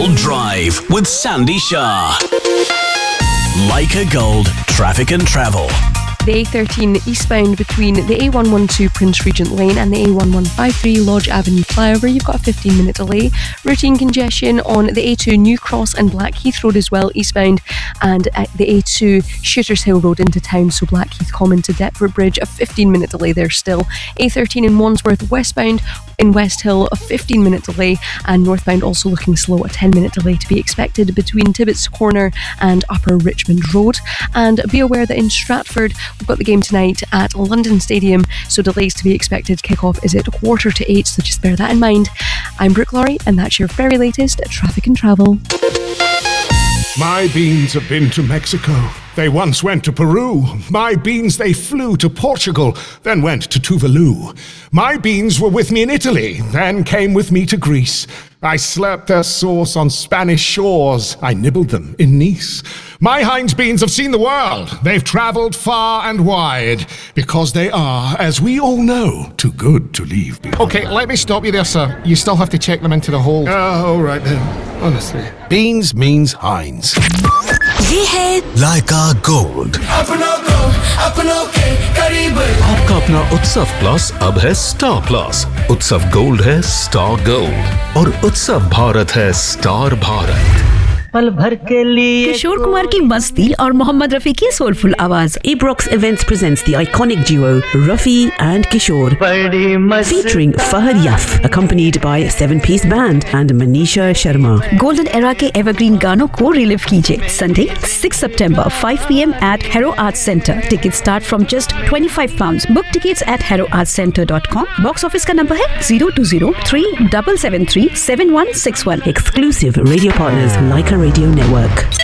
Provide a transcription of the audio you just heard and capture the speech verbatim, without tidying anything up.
Gold Drive with Sandy Shah. Leica Gold Traffic and Travel. The A thirteen eastbound between the A one twelve Prince Regent Lane and the A eleven fifty-three Lodge Avenue flyover, you've got a fifteen minute delay. Routine congestion on the A two New Cross and Blackheath Road as well, eastbound, and at the A two Shooters Hill Road into town, so Blackheath Common to Deptford Bridge, a fifteen minute delay there still. A thirteen in Wandsworth westbound in West Hill, a fifteen minute delay, and northbound also looking slow, a ten minute delay to be expected between Tibbetts Corner and Upper Richmond Road. And be aware that in Stratford, we've got the game tonight at London Stadium, so delays to be expected. Kick-off is at quarter to eight, so just bear that in mind. I'm Brooke Laurie, and that's your very latest Traffic and Travel. My beans have been to Mexico. They once went to Peru. My beans, they flew to Portugal, then went to Tuvalu. My beans were with me in Italy, then came with me to Greece. I slurped their sauce on Spanish shores. I nibbled them in Nice. My Heinz beans have seen the world. They've travelled far and wide, because they are, as we all know, too good to leave behind. Okay, let me stop you there, sir. You still have to check them into the hold. Oh, all right then. Honestly. Beans means Heinz. ये है Leica Gold. आपका अपना उत्सव plus अब है star plus. उत्सव gold है star gold और उत्सव भारत है स्टार भारत. पल भर के लिए किशोर कुमार की मस्ती और मोहम्मद रफी की सोलफुल आवाज. Ebrox Events presents the iconic duo Rafi and Kishore, featuring Fahad Yaf, accompanied by a seven-piece band and Manisha Sharma. Golden era के evergreen गानों को relive कीजिए. Sunday, sixth September, five p m at Harrow Arts Centre. Tickets start from just twenty-five pounds. Book tickets at harrow arts centre dot com. Box office का number है zero two zero three seven seven three seven one six one. Exclusive radio partners Leica Radio Network.